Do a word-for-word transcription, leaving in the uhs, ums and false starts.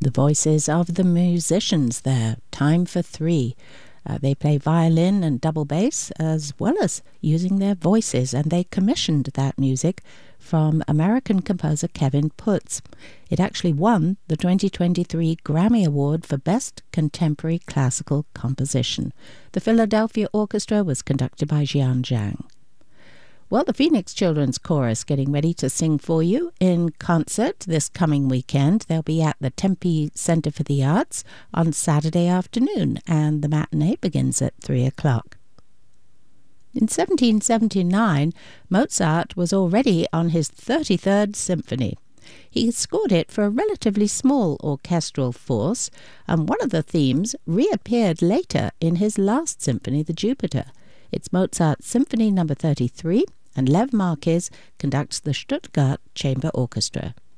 The voices of the musicians there, Time for Three. Uh, they play violin and double bass as well as using their voices, and they commissioned that music from American composer Kevin Putz. It actually won the twenty twenty-three Grammy Award for Best Contemporary Classical Composition. The Philadelphia Orchestra was conducted by Jian Zhang. Well, the Phoenix Children's Chorus getting ready to sing for you in concert this coming weekend. They'll be at the Tempe Center for the Arts on Saturday afternoon, and the matinee begins at three o'clock. In seventeen seventy-nine, Mozart was already on his thirty-third symphony. He scored it for a relatively small orchestral force, and one of the themes reappeared later in his last symphony, the Jupiter. It's Mozart's Symphony number thirty-three, and Lev Marquez conducts the Stuttgart Chamber Orchestra.